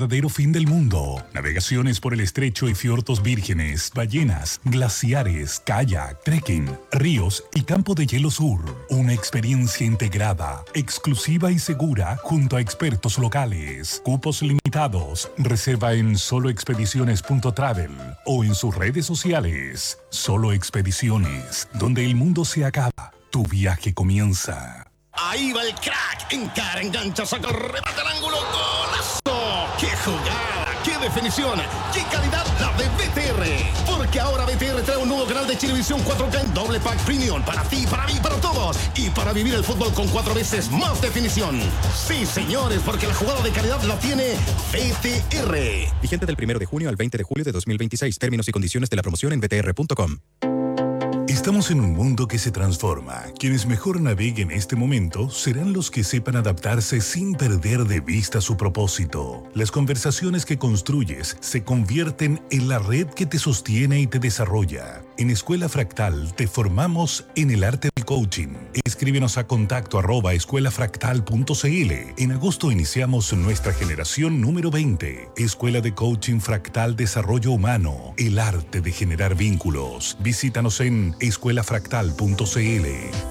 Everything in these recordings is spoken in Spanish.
verdadero fin del mundo. Navegaciones por el estrecho y fiordos vírgenes, ballenas, glaciares, kayak, trekking, ríos y campo de hielo sur. Una experiencia integrada, exclusiva y segura junto a expertos locales. Cupos limitados. Reserva en soloexpediciones.travel o en sus redes sociales. Solo Expediciones, donde el mundo se acaba. Tu viaje comienza. Ahí va el crack, encara, engancha, saca el remate al ángulo, ¡golazo! ¡Qué jugada! ¡Qué definición! ¡Qué calidad la de BTR! Porque ahora BTR trae un nuevo canal de Chilevisión 4K en doble pack premium para ti, para mí, para todos y para vivir el fútbol con 4 veces más definición. Sí, señores, porque la jugada de calidad la tiene BTR. Vigente del 1 de junio al 20 de julio de 2026. Términos y condiciones de la promoción en btr.com. Estamos en un mundo que se transforma. Quienes mejor naveguen este momento serán los que sepan adaptarse sin perder de vista su propósito. Las conversaciones que construyes se convierten en la red que te sostiene y te desarrolla. En Escuela Fractal te formamos en el arte del coaching. Escríbenos a contacto@escuelafractal.cl. En agosto iniciamos nuestra generación número 20. Escuela de Coaching Fractal Desarrollo Humano. El arte de generar vínculos. Visítanos en escuelafractal.cl.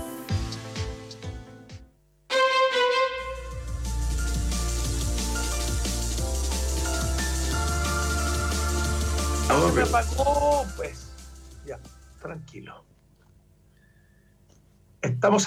No me apagó, pues. Ya, tranquilo. Estamos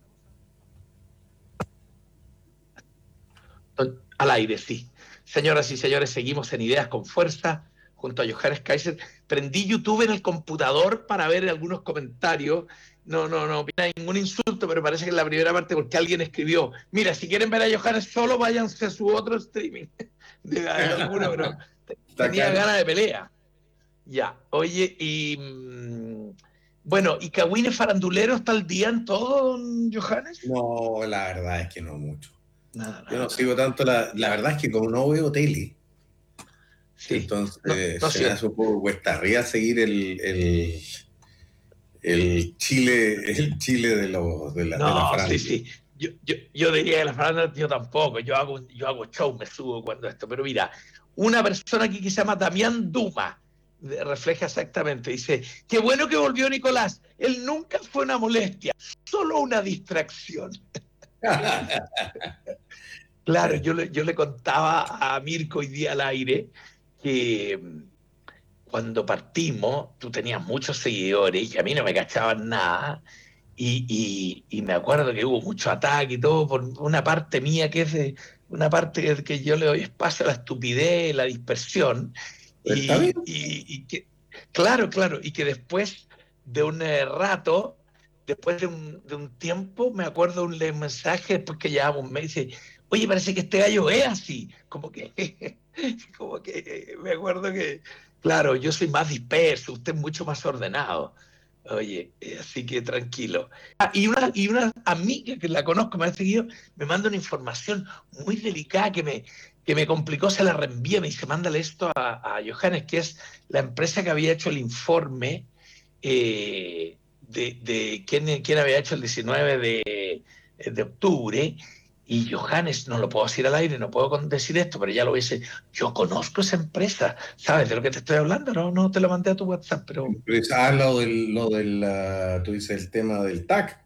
al aire, sí. Señoras y señores, seguimos en Ideas con Fuerza junto a Johannes Kaiser. Prendí YouTube en el computador para ver algunos comentarios. No hay ningún insulto, pero parece que en la primera parte, porque alguien escribió, mira, si quieren ver a Johannes solo, váyanse a su otro streaming. De alguno, pero tenía ganas de pelea. Ya, oye, y bueno, ¿y Kawin es farandulero? ¿Está al día en todo, don Johannes? No, la verdad es que no mucho. Nada. Yo no sigo tanto, la verdad es que como no veo tele, sí. Entonces se me hace un poco cuesta arriba seguir el Chile de la farándula. Sí. Yo diría que la farándula yo tampoco, yo hago show, me subo cuando esto, pero mira, una persona aquí que se llama Damián Duma refleja exactamente, dice, qué bueno que volvió Nicolás, él nunca fue una molestia, solo una distracción. Claro, yo le contaba a Mirko hoy día al aire que cuando partimos tú tenías muchos seguidores y a mí no me cachaban nada y me acuerdo que hubo mucho ataque y todo por una parte mía que es de una parte que yo le doy espacio a la estupidez, la dispersión y que claro, y que después de un rato, después de un tiempo, me acuerdo un mensaje después que llevamos un mes, dice, oye, parece que este gallo es así, como que me acuerdo que, claro, yo soy más disperso, usted es mucho más ordenado. Oye, así que tranquilo. Y una amiga que la conozco, me ha seguido, me manda una información muy delicada que me complicó, se la reenvía, me dice, mándale esto a Johannes, que es la empresa que había hecho el informe de quién había hecho el 19 de octubre, y Johannes, no lo puedo decir al aire, no puedo decir esto, pero ya lo dice, yo conozco esa empresa, ¿sabes de lo que te estoy hablando? No te lo mandé a tu WhatsApp, pero... Tú dices el tema del TAC.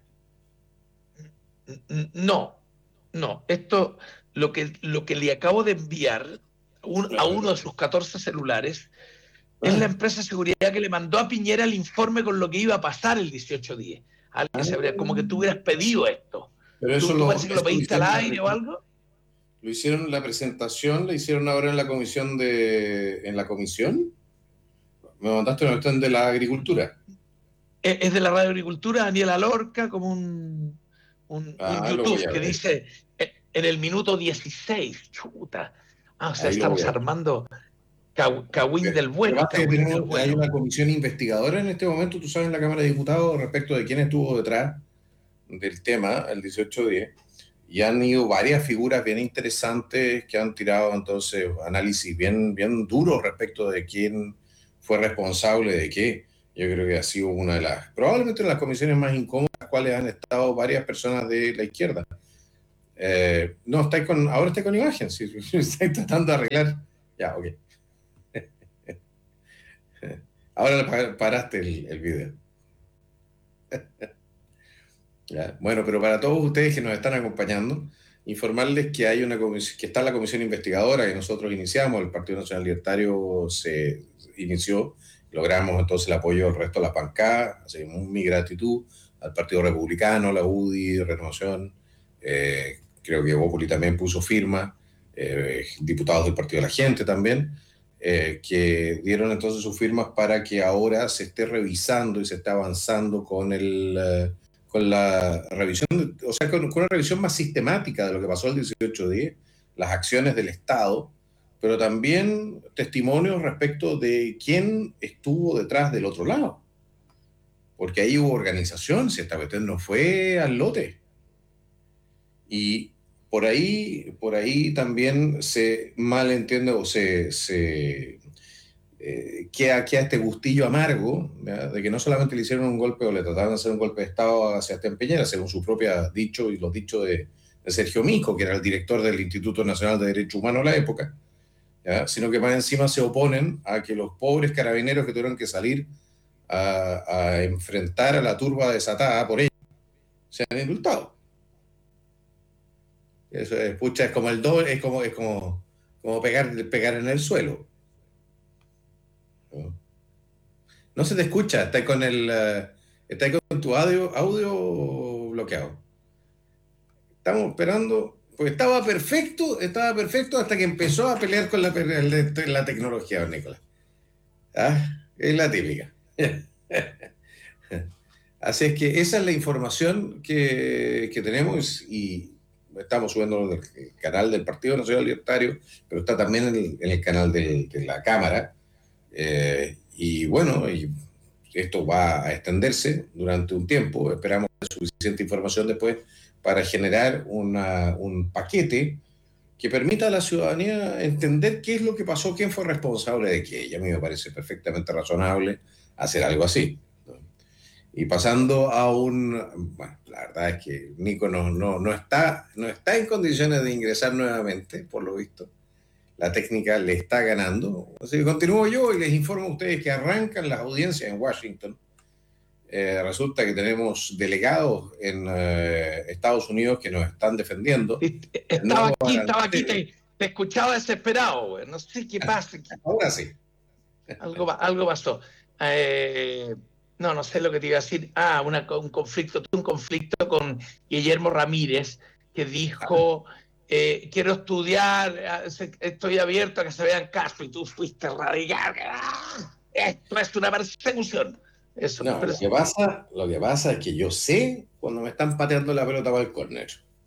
No, esto, lo que le acabo de enviar a uno de sus 14 celulares, es la empresa de seguridad que le mandó a Piñera el informe con lo que iba a pasar el 18-10. Como que tú hubieras pedido esto. Pero eso ¿Tú parece que lo pediste al aire o algo? Lo hicieron, la presentación la hicieron ahora en la comisión ¿en la comisión? Me mandaste una cuestión de la agricultura. Es de la Radio Agricultura, Daniela Lorca, como un YouTube que dice en el minuto 16, chuta. O sea, estamos armando Kawin del bueno. Hay una comisión investigadora en este momento, tú sabes, en la Cámara de Diputados respecto de quién estuvo detrás del tema, el 18-10, y han ido varias figuras bien interesantes que han tirado entonces análisis bien duros respecto de quién fue responsable de qué. Yo creo que ha sido probablemente una de las comisiones más incómodas, en las cuales han estado varias personas de la izquierda. No, ahora estáis con imagen, sí, estáis tratando de arreglar. Ya, ok. Ahora paraste el video. Ya, bueno, pero para todos ustedes que nos están acompañando, informarles que hay una comisión, que está la comisión investigadora que nosotros iniciamos, el Partido Nacional Libertario se inició, logramos entonces el apoyo del resto de la bancada, así que mi gratitud al Partido Republicano, la UDI, Renovación, creo que Bópoli también puso firma, diputados del Partido de la Gente también, que dieron entonces sus firmas para que ahora se esté revisando y se esté avanzando con la revisión, o sea, con una revisión más sistemática de lo que pasó el 18-10, las acciones del Estado, pero también testimonios respecto de quién estuvo detrás del otro lado. Porque ahí hubo organización, si esta cuestión no fue al lote. Y por ahí también se malentiende o queda este gustillo amargo, ¿verdad? De que no solamente le hicieron un golpe o le trataban de hacer un golpe de Estado a Sebastián Piñera, según su propio dicho y los dichos de Sergio Mico, que era el director del Instituto Nacional de Derechos Humanos de la época, ¿ya? Sino que más encima se oponen a que los pobres carabineros que tuvieron que salir a enfrentar a la turba desatada por ellos sean indultados. Eso es, pucha, es como el doble, es como pegar en el suelo. No se te escucha, está con tu audio bloqueado. Estamos esperando, pues estaba perfecto hasta que empezó a pelear con la tecnología, don Nicolás. Es la típica. Así es que esa es la información que tenemos y estamos subiendo en el canal del Partido Nacional Libertario, pero está también en el canal de la Cámara. Y bueno, esto va a extenderse durante un tiempo. Esperamos suficiente información después para generar un paquete que permita a la ciudadanía entender qué es lo que pasó, quién fue responsable de qué. Y a mí me parece perfectamente razonable hacer algo así. Y pasando a bueno, la verdad es que Nico no está en condiciones de ingresar nuevamente, por lo visto. La técnica le está ganando. Así que continúo yo y les informo a ustedes que arrancan las audiencias en Washington. Resulta que tenemos delegados en Estados Unidos que nos están defendiendo. Estaba aquí, te escuchaba desesperado, güey. No sé qué pasa. Ahora sí. Algo pasó. No sé lo que te iba a decir. Un conflicto con Guillermo Ramírez, que dijo, quiero estudiar, estoy abierto a que se vean casos, y tú fuiste radical. Esto es una persecución. Eso, no, lo que pasa es que yo sé cuando me están pateando la pelota para el córner.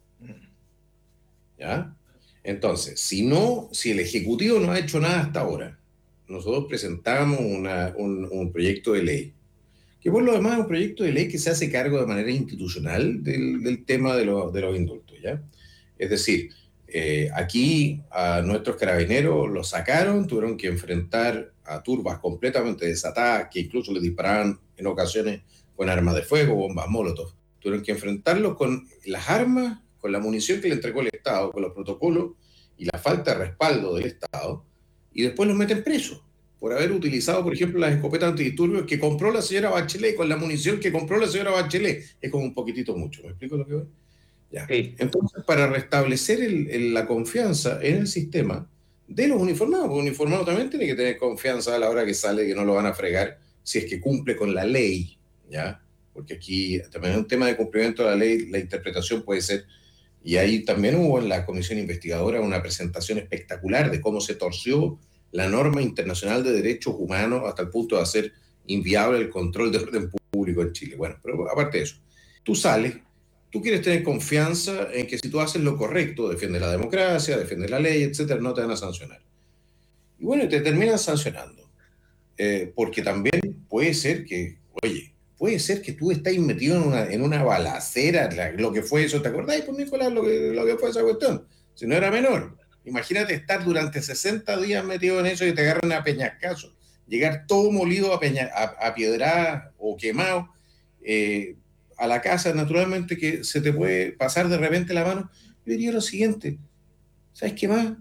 ¿Ya? Entonces, si el Ejecutivo no ha hecho nada hasta ahora, nosotros presentamos un proyecto de ley, que por lo demás es un proyecto de ley que se hace cargo de manera institucional del tema de los indultos, ¿ya? Es decir, aquí a nuestros carabineros los sacaron, tuvieron que enfrentar a turbas completamente desatadas, que incluso les disparaban en ocasiones con armas de fuego, bombas molotov. Tuvieron que enfrentarlos con las armas, con la munición que le entregó el Estado, con los protocolos y la falta de respaldo del Estado, y después los meten presos por haber utilizado, por ejemplo, las escopetas antidisturbios que compró la señora Bachelet, con la munición que compró la señora Bachelet. Es como un poquitito mucho, ¿me explico lo que voy? Ya. Sí. Entonces, para restablecer la confianza en el sistema de los uniformados, porque un uniformado también tiene que tener confianza a la hora que sale, que no lo van a fregar, si es que cumple con la ley, ¿ya? Porque aquí también es un tema de cumplimiento de la ley, la interpretación puede ser, y ahí también hubo en la comisión investigadora una presentación espectacular de cómo se torció la norma internacional de derechos humanos hasta el punto de hacer inviable el control de orden público en Chile. Bueno, pero aparte de eso, tú sales, tú quieres tener confianza en que si tú haces lo correcto, defiendes la democracia, defiendes la ley, etcétera, no te van a sancionar. Y bueno, te terminan sancionando. Porque también puede ser que tú estés metido en una balacera, lo que fue eso, ¿te acordás, pues, Nicolás, lo que fue esa cuestión? Si no era menor. Imagínate estar durante 60 días metido en eso y te agarran a peñascazo, llegar todo molido a piedradas o quemado a la casa, naturalmente que se te puede pasar de repente la mano, Yo diría lo siguiente, ¿sabes qué más?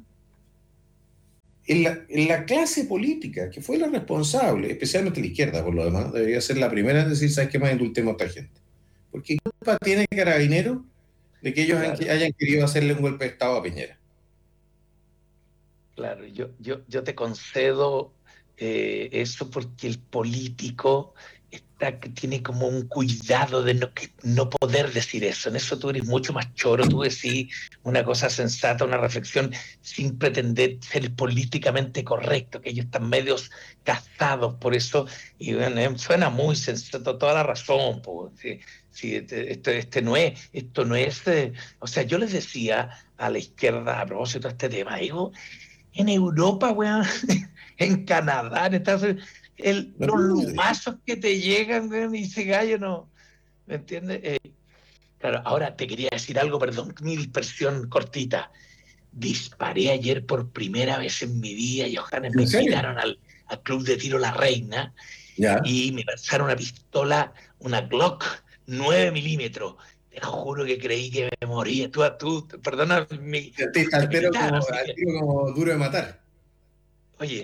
En la clase política, que fue la responsable, especialmente la izquierda por lo demás, debería ser la primera en decir, ¿sabes qué más? Indultemos a esta gente. Porque ¿qué culpa tiene Carabineros de que ellos Claro. hayan querido hacerle un golpe de Estado a Piñera? Claro, yo te concedo eso porque el político tiene como un cuidado de no poder decir eso. En eso tú eres mucho más choro, tú decís una cosa sensata, una reflexión sin pretender ser políticamente correcto, que ellos están medios cazados por eso, y bueno, suena muy sensato, toda la razón. Po, sí, sí, esto no es, o sea, yo les decía a la izquierda a propósito de este tema, digo, en Europa, weón, en Canadá, en Estados Unidos, No, los lumazos que te llegan, weón, y ese gallo no, ¿me entiendes? Claro, ahora te quería decir algo, perdón, mi dispersión cortita. Disparé ayer por primera vez en mi vida, Johannes, me ¿en serio? invitaron al Club de Tiro La Reina Ya. y me lanzaron una pistola, una Glock 9 milímetros. Te juro que creí que me moría. Perdona, Al tiro militar, como, así al que tiro como Duro de Matar. oye,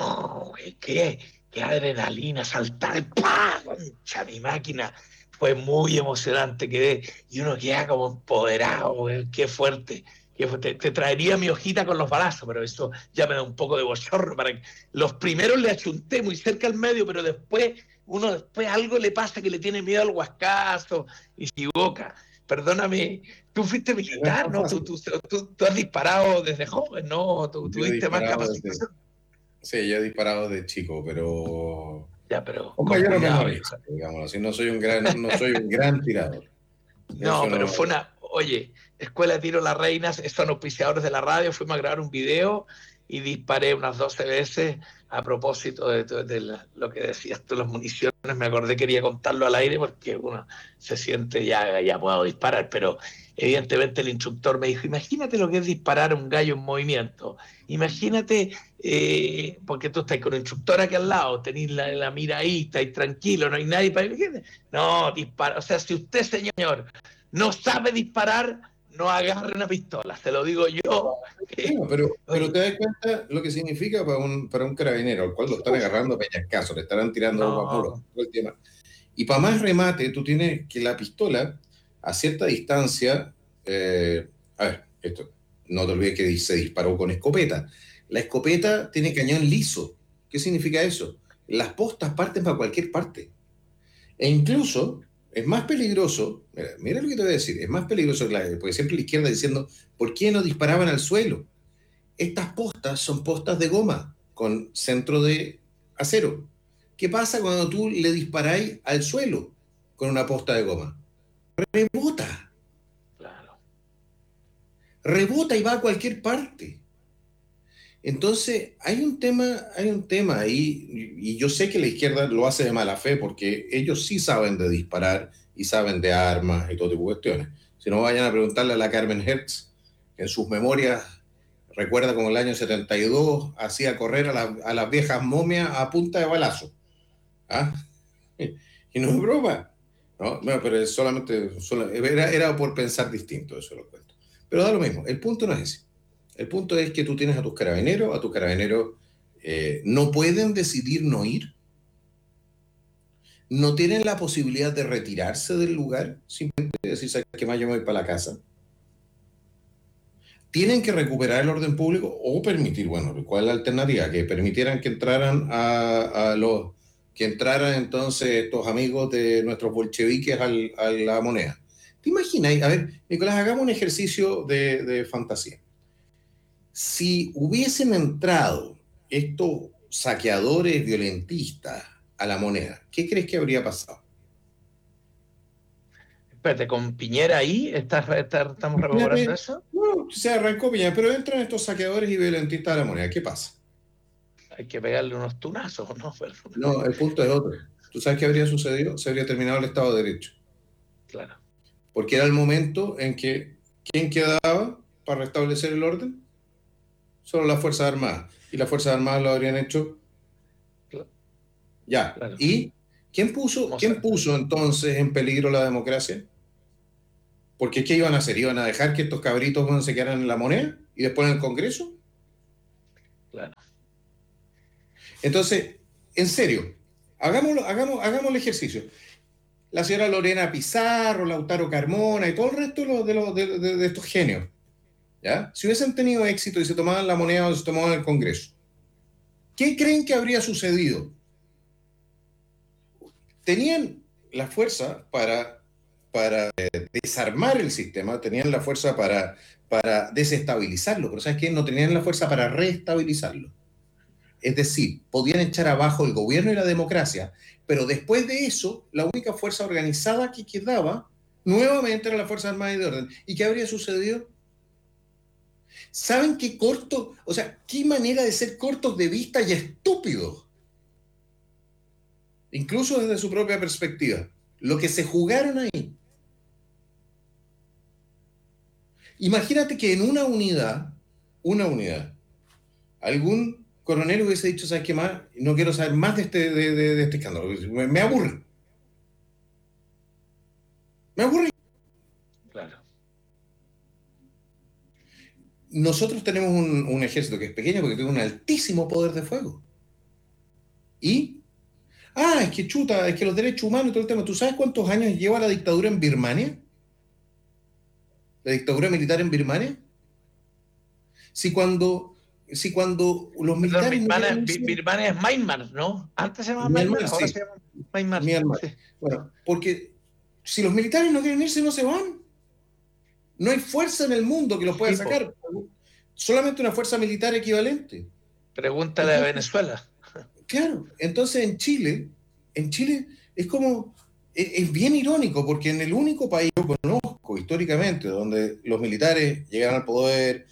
qué adrenalina, saltar, ¡pah! Concha, mi máquina. Fue muy emocionante, y uno queda como empoderado, güey, qué fuerte. Qué fuerte. Te traería mi hojita con los balazos, pero eso ya me da un poco de bochorno. Los primeros le achunté muy cerca al medio, pero después algo le pasa que le tiene miedo al huascazo y se equivoca. Perdóname, tú fuiste No es militar, tan ¿no? fácil. Tú has disparado desde joven, ¿no? Tú Yo he tuviste más disparado desde, capacitación. sí, yo he disparado de chico, pero Ya, pero con con mayor cuidado, memoria, digámoslo así. No soy un gran tirador. no, Eso pero no. oye, Escuela de Tiro Las Reinas, son auspiciadores de la radio, fuimos a grabar un video y disparé unas 12 veces a propósito lo que decías tú, las municiones, me acordé, quería contarlo al aire porque uno se siente, ya puedo disparar, pero evidentemente el instructor me dijo, imagínate lo que es disparar a un gallo en movimiento, imagínate, porque tú estás con un instructor aquí al lado, tenés la mira ahí, estáis tranquilo, no hay nadie para... No, dispara, o sea, si usted, señor, no sabe disparar, no agarre una pistola, se lo digo yo. Bueno, pero Oye, te das cuenta lo que significa para un carabinero, al cual lo sí, están pues, agarrando a peñascazo, le estarán tirando guamulos, no, todo el tema. Y para más remate, tú tienes que la pistola, a cierta distancia, a ver, esto, no te olvides que se disparó con escopeta. La escopeta tiene cañón liso. ¿Qué significa eso? Las postas parten para cualquier parte. E incluso es más peligroso, mira lo que te voy a decir, es más peligroso, porque siempre la izquierda diciendo, ¿por qué no disparaban al suelo? Estas postas son postas de goma con centro de acero. ¿Qué pasa cuando tú le disparáis al suelo con una posta de goma? Rebota, claro. rebota y va a cualquier parte. Entonces, hay un tema ahí, y yo sé que la izquierda lo hace de mala fe porque ellos sí saben de disparar y saben de armas y todo tipo de cuestiones. Si no, vayan a preguntarle a la Carmen Hertz, que en sus memorias recuerda como el año 72 hacía correr a las viejas momias a punta de balazo. ¿Ah? Y no es broma. No, pero es era por pensar distinto, eso lo cuento. Pero da lo mismo, el punto no es ese. El punto es que tú tienes a tus carabineros no pueden decidir no ir, no tienen la posibilidad de retirarse del lugar, simplemente decir, ¿sabes qué más? Yo me voy para la casa. Tienen que recuperar el orden público o permitir, bueno, ¿cuál es la alternativa? Que permitieran que entraran que entraran entonces estos amigos de nuestros bolcheviques a la moneda. ¿Te imaginas? A ver, Nicolás, hagamos un ejercicio de fantasía. Si hubiesen entrado estos saqueadores violentistas a la moneda, ¿qué crees que habría pasado? Espérate, con Piñera ahí, ¿estamos rememorando Imagínate, eso? no, se arrancó Piñera, pero entran estos saqueadores y violentistas a la moneda, ¿qué pasa? Hay que pegarle unos tunazos, ¿no? No, el punto es otro. ¿Tú sabes qué habría sucedido? Se habría terminado el Estado de Derecho. Claro. Porque era el momento en que ¿quién quedaba para restablecer el orden? Solo las Fuerzas Armadas. Y las Fuerzas Armadas lo habrían hecho ya. Claro. ¿Y quién puso entonces en peligro la democracia? Porque ¿qué iban a hacer? ¿Iban a dejar que estos cabritos, bueno, se quedaran en la moneda y después en el Congreso? Claro. Entonces, en serio, hagamos el ejercicio. La señora Lorena Pizarro, Lautaro Carmona y todo el resto de estos genios, ¿ya? Si hubiesen tenido éxito y se tomaban la moneda o se tomaban el Congreso, ¿qué creen que habría sucedido? Tenían la fuerza para desarmar el sistema, tenían la fuerza para desestabilizarlo, pero ¿sabes qué? No tenían la fuerza para reestabilizarlo. Es decir, podían echar abajo el gobierno y la democracia, pero después de eso, la única fuerza organizada que quedaba nuevamente era la Fuerza Armada y de Orden. ¿Y qué habría sucedido? ¿Saben qué corto? O sea, qué manera de ser cortos de vista y estúpidos. Incluso desde su propia perspectiva. Lo que se jugaron ahí. Imagínate que en una unidad, algún coronel hubiese dicho, ¿sabes qué más? No quiero saber más de este escándalo. Me aburre. Me aburre. Claro. Nosotros tenemos un ejército que es pequeño porque tiene un altísimo poder de fuego. Y, es que chuta, es que los derechos humanos y todo el tema. ¿Tú sabes cuántos años lleva la dictadura en Birmania? ¿La dictadura militar en Birmania? Si cuando los militares... Birmania es Myanmar, ¿no? Antes se llamaba Myanmar, Myanmar, ahora sí. se llama Myanmar. Myanmar. Sí. Bueno, porque si los militares no quieren irse, no se van. No hay fuerza en el mundo que los pueda sacar. Solamente una fuerza militar equivalente. Pregúntale a Venezuela. Claro, entonces en Chile es como, es bien irónico, porque en el único país que yo conozco históricamente donde los militares llegaron al poder,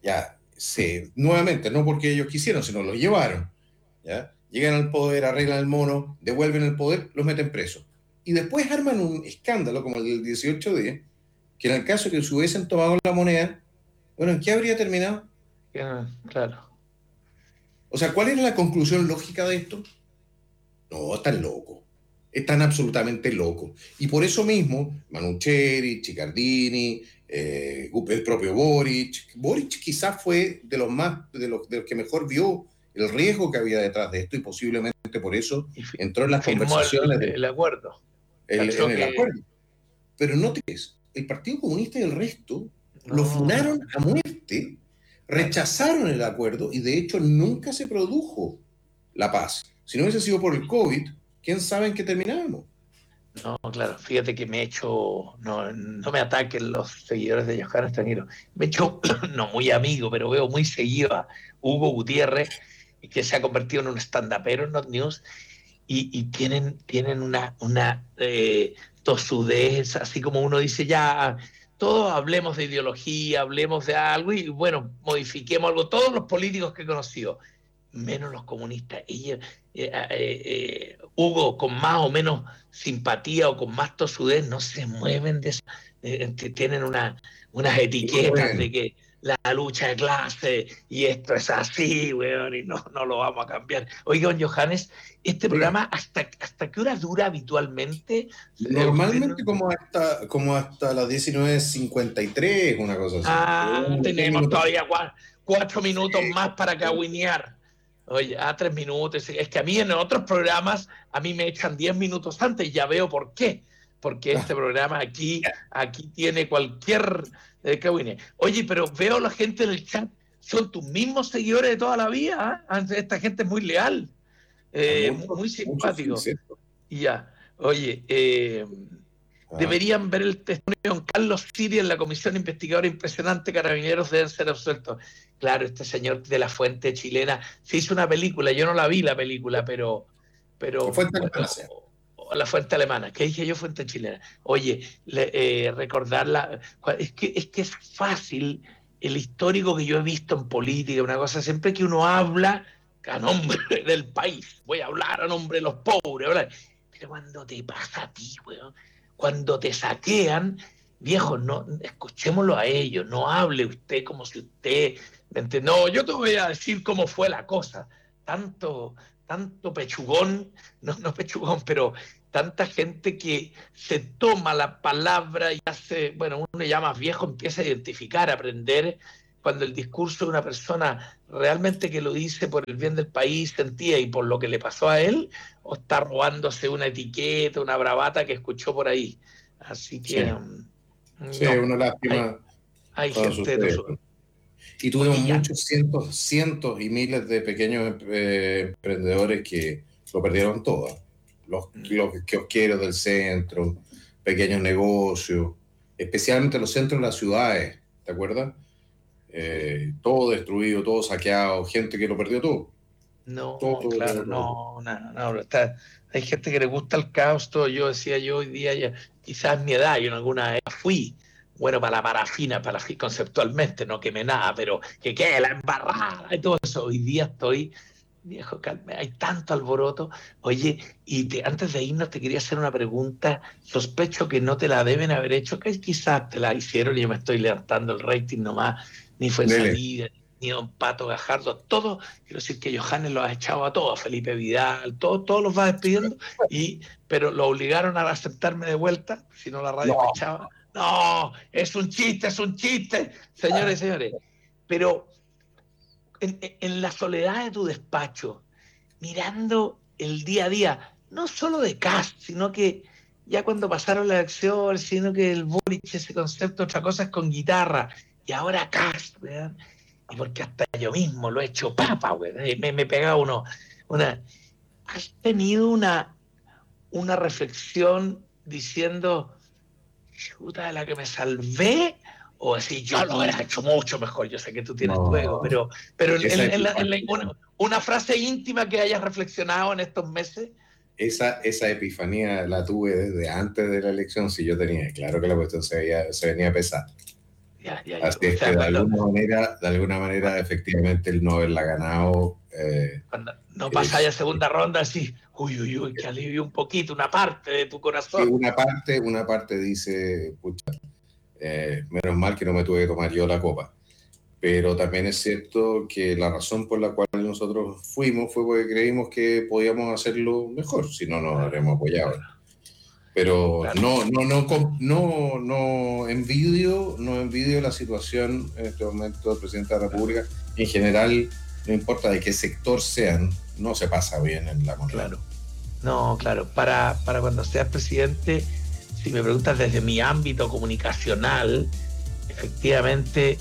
nuevamente, no porque ellos quisieron, sino los llevaron, ¿ya? Llegan al poder, arreglan el mono, devuelven el poder, los meten presos. Y después arman un escándalo como el del 18-10, que en el caso que se hubiesen tomado la moneda, bueno, ¿en qué habría terminado? Claro. O sea, ¿cuál es la conclusión lógica de esto? No, están locos. Están absolutamente locos. Y por eso mismo, Manucheri, Chiccardini, el propio Boric. Boric quizás fue de los que mejor vio el riesgo que había detrás de esto y posiblemente por eso entró en las conversaciones. El acuerdo. En el acuerdo. Pero no te ves, el Partido Comunista y el resto lo funaron a muerte, rechazaron el acuerdo y de hecho nunca se produjo la paz. Si no hubiese sido por el COVID, ¿quién sabe en qué terminábamos? No, claro, fíjate que me he hecho, no me ataquen los seguidores de Johannes Tranquilo, me he hecho, no muy amigo, pero veo muy seguido a Hugo Gutiérrez, que se ha convertido en un stand-upero en Not News, y tienen una tosudez, así como uno dice, ya, todos hablemos de ideología, hablemos de algo, y bueno, modifiquemos algo, todos los políticos que he conocido, menos los comunistas. Hugo, con más o menos simpatía o con más tosudez, no se mueven de eso. Tienen unas etiquetas de que la lucha de clase y esto es así, weón, y no lo vamos a cambiar. Oiga, don Johannes, este programa, ¿hasta qué hora dura habitualmente? Normalmente como hasta las 19:53, una cosa así. Tenemos todavía 4 minutos más para cagüinear. Oye, 3 minutos. Es que a mí en otros programas, a mí me echan 10 minutos antes y ya veo por qué. Porque este programa aquí tiene cualquier cagüine. Oye, pero veo a la gente en el chat, son tus mismos seguidores de toda la vida. Esta gente es muy leal, muy simpático. Y ya, oye, deberían ver el testimonio de don Carlos Siria en la comisión investigadora impresionante, Carabineros deben ser absueltos. Claro, este señor de la Fuente chilena, se hizo una película, yo no la vi la película, pero la Fuente alemana, ¿qué dije yo? Fuente chilena. Oye, recordarla, es que es fácil, el histórico que yo he visto en política, una cosa, siempre que uno habla a nombre del país, voy a hablar a nombre de los pobres, ¿verdad? Pero cuando te pasa a ti, weón, cuando te saquean, viejo, no, escuchémoslo a ellos, no hable usted como si usted, no, yo te voy a decir cómo fue la cosa, tanto pechugón, no pechugón, pero tanta gente que se toma la palabra y hace, bueno, uno ya más viejo empieza a identificar, a aprender cuando el discurso de una persona realmente que lo dice por el bien del país, sentía y por lo que le pasó a él, o está robándose una etiqueta, una bravata que escuchó por ahí. Así que... Sí, una lástima. Hay gente de eso. Y tuvimos muchos cientos y miles de pequeños emprendedores que lo perdieron todo. Los kiosqueros del centro, pequeños negocios, especialmente los centros de las ciudades, ¿te acuerdas? Todo destruido, todo saqueado, gente que lo perdió todo. No, todo, claro, todo. No, hay gente que le gusta el caos, todo. Yo decía, yo hoy día, ya, quizás mi edad, yo en alguna época fui bueno para la parafina, conceptualmente, no quemé nada, pero que quede la embarrada y todo eso. Hoy día estoy, viejo, calme, hay tanto alboroto. Oye, y antes de irnos te quería hacer una pregunta. Sospecho que no te la deben haber hecho, que quizás te la hicieron y yo me estoy levantando el rating nomás, ni fue en salida, ni don Pato Gajardo, todo. Quiero decir que Johannes los ha echado a todos, Felipe Vidal, todos los va despidiendo, pero lo obligaron a aceptarme de vuelta, si no la radio me echaba. No, es un chiste, señores y señores. Pero en la soledad de tu despacho, mirando el día a día, no solo de Kast, sino que ya cuando pasaron las elecciones, sino que el Boric, ese concepto, otra cosa es con guitarra, y ahora Kast, ¿verdad? Y porque hasta yo mismo lo he hecho papa, ¿verdad? Me pegaba una... ¿Has tenido una reflexión diciendo... chuta, de la que me salvé, o así, yo lo hubiera hecho mucho mejor? Yo sé que tú tienes tu ego, pero una frase íntima que hayas reflexionado en estos meses. Esa epifanía la tuve desde antes de la elección, si yo tenía claro que la cuestión se venía a pesar. Así es que de alguna manera efectivamente el no haberla ganado... cuando no pasáis a segunda ronda, así, uy, que alivio un poquito, una parte de tu corazón. Sí, una parte dice, pucha, menos mal que no me tuve que tomar yo la copa. Pero también es cierto que la razón por la cual nosotros fuimos fue porque creímos que podíamos hacerlo mejor, si no nos habríamos apoyado. Pero no envidio la situación en este momento del presidente de la República. En general, no importa de qué sector sean, no se pasa bien en la moneda. Claro. No, claro. Para cuando seas presidente, si me preguntas desde mi ámbito comunicacional, efectivamente,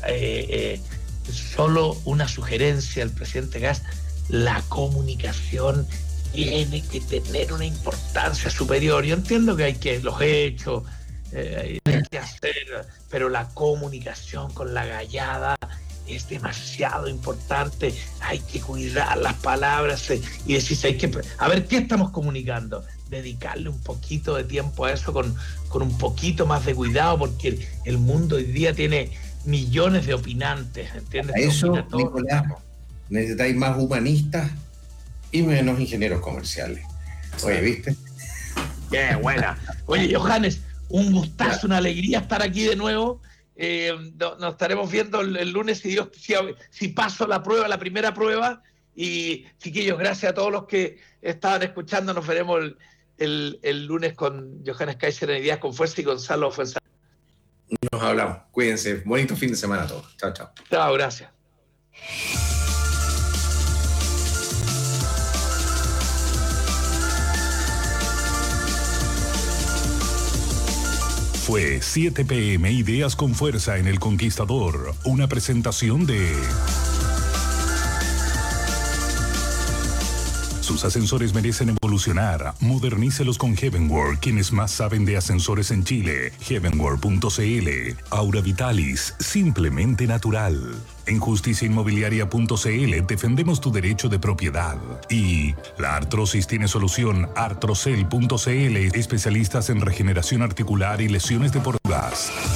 solo una sugerencia al presidente Kast: la comunicación tiene que tener una importancia superior. Yo entiendo que hay que los hechos, hay que hacer, pero la comunicación con la gallada es demasiado importante. Hay que cuidar las palabras y decir, a ver, ¿qué estamos comunicando? Dedicarle un poquito de tiempo a eso con un poquito más de cuidado, porque el mundo hoy día tiene millones de opinantes, ¿entiendes? A eso, Nicolás, necesitáis más humanistas y menos ingenieros comerciales. Oye, ¿viste? Qué buena. Oye, Johannes, un gustazo, una alegría estar aquí de nuevo. Nos estaremos viendo el lunes, si paso la primera prueba. Y chiquillos, gracias a todos los que estaban escuchando. Nos veremos el lunes con Johannes Kaiser en Ideas con Fuerza y Gonzalo Fuenzalía. Nos hablamos. Cuídense. Bonito fin de semana a todos. Chao, chao. Chao, gracias. Fue 7 p.m. Ideas con Fuerza en El Conquistador. Una presentación de... Sus ascensores merecen evolucionar. Modernícelos con Heavenworld, quienes más saben de ascensores en Chile. Heavenworld.cl. Aura Vitalis, simplemente natural. En justiciainmobiliaria.cl defendemos tu derecho de propiedad. Y la artrosis tiene solución. Artrocel.cl, especialistas en regeneración articular y lesiones deportivas.